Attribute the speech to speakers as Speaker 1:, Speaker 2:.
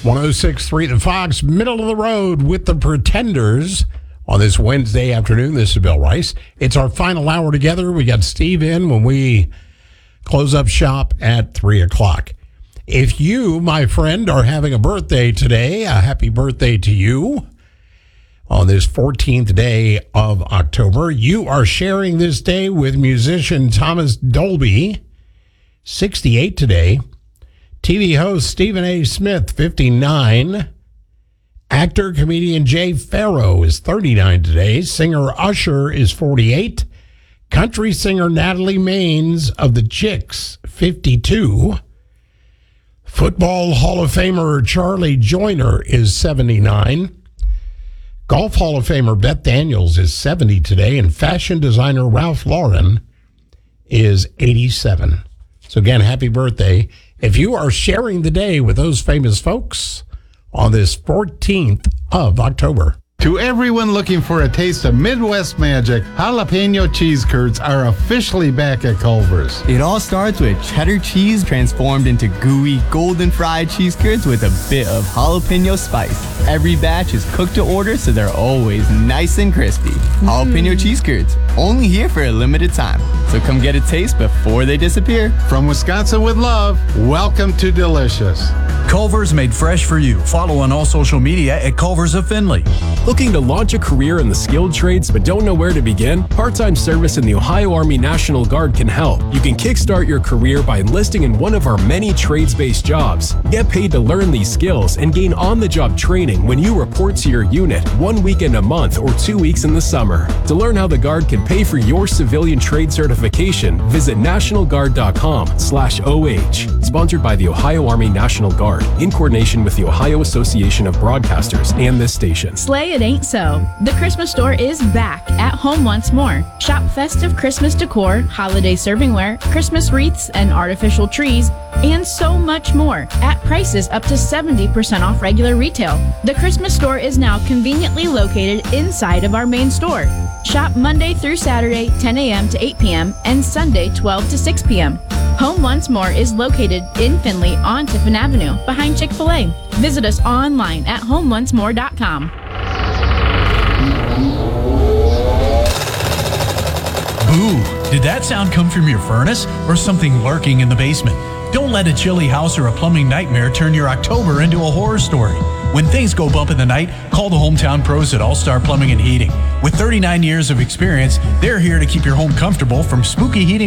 Speaker 1: 106.3 The Fox, middle of the road with the Pretenders on this Wednesday afternoon. This is Bill Rice. It's our final hour together. We got Steve in when we close up shop at 3 o'clock. If you, my friend, are having a birthday today, a happy birthday to you on this 14th day of October. You are sharing this day with musician Thomas Dolby, 68 today. TV host Stephen A. Smith, 59. Actor, comedian Jay Farrow is 39 today. Singer Usher is 48. Country singer Natalie Maines of the Chicks, 52. Football Hall of Famer Charlie Joyner is 79. Golf Hall of Famer Beth Daniels is 70 today. And fashion designer Ralph Lauren is 87. So again, happy birthday. If you are sharing the day with those famous folks on this 14th of October.
Speaker 2: To everyone looking for a taste of Midwest magic, jalapeno cheese curds are officially back at Culver's.
Speaker 3: It all starts with cheddar cheese transformed into gooey, golden fried cheese curds with a bit of jalapeno spice. Every batch is cooked to order, so they're always nice and crispy. Jalapeno cheese curds, only here for a limited time. So come get a taste before they disappear.
Speaker 2: From Wisconsin with love, welcome to Delicious.
Speaker 4: Culver's made fresh for you. Follow on all social media at Culver's of Findlay.
Speaker 5: Looking to launch a career in the skilled trades but don't know where to begin? Part-time service in the Ohio Army National Guard can help. You can kickstart your career by enlisting in one of our many trades-based jobs. Get paid to learn these skills and gain on-the-job training when you report to your unit 1 weekend a month or 2 weeks in the summer. To learn how the Guard can pay for your civilian trade certification, visit nationalguard.com/OH. Sponsored by the Ohio Army National Guard in coordination with the Ohio Association of Broadcasters and this station.
Speaker 6: Slay It Ain't So. The Christmas store is back at home once more. Shop festive Christmas decor, holiday servingware, Christmas wreaths and artificial trees, and so much more at prices up to 70% off regular retail. The Christmas store is now conveniently located inside of our main store. Shop Monday through Saturday, 10 a.m. to 8 p.m. and Sunday, 12 to 6 p.m. Home Once More is located in Findlay on Tiffin Avenue, behind Chick-fil-A. Visit us online at homeoncemore.com.
Speaker 4: Boo! Did that sound come from your furnace or something lurking in the basement? Don't let a chilly house or a plumbing nightmare turn your October into a horror story. When things go bump in the night, call the hometown pros at All Star Plumbing and Heating. With 39 years of experience, they're here to keep your home comfortable from spooky heating